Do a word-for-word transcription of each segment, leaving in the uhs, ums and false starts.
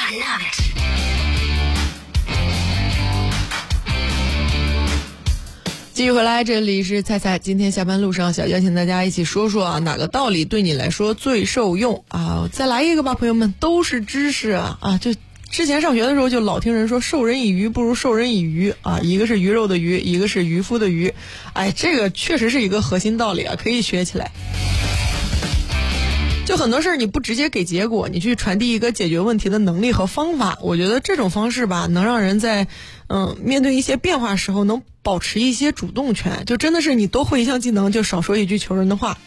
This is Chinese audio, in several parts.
I love it。 继续回来，这里是菜菜。今天下班路上，想邀请大家一起说说啊，哪个道理对你来说最受用啊？再来一个吧，朋友们，都是知识啊啊！就之前上学的时候，就老听人说授人以鱼不如授人以渔啊，一个是鱼肉的鱼，一个是渔夫的渔，哎，这个确实是一个核心道理啊，可以学起来。就很多事儿你不直接给结果，你去传递一个解决问题的能力和方法，我觉得这种方式吧，能让人在嗯面对一些变化时候能保持一些主动权，就真的是你多会一项技能，就少说一句求人的话。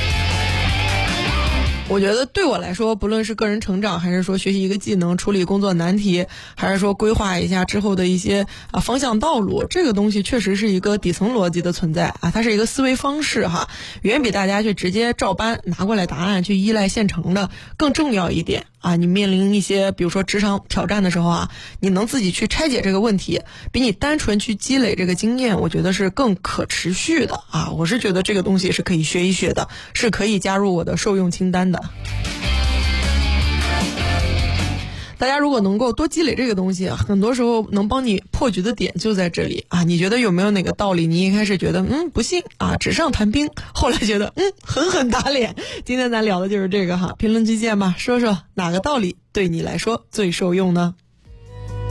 我觉得对我来说，不论是个人成长，还是说学习一个技能，处理工作难题，还是说规划一下之后的一些啊方向道路，这个东西确实是一个底层逻辑的存在啊，它是一个思维方式哈，远比大家去直接照搬拿过来答案去依赖现成的更重要一点啊。你面临一些比如说职场挑战的时候啊，你能自己去拆解这个问题，比你单纯去积累这个经验，我觉得是更可持续的啊。我是觉得这个东西是可以学一学的，是可以加入我的受用清单的。大家如果能够多积累这个东西啊，很多时候能帮你破局的点就在这里啊。你觉得有没有哪个道理你一开始觉得嗯不信啊，纸上谈兵，后来觉得嗯狠狠打脸？今天咱聊的就是这个哈，评论区见吧，说说哪个道理对你来说最受用呢？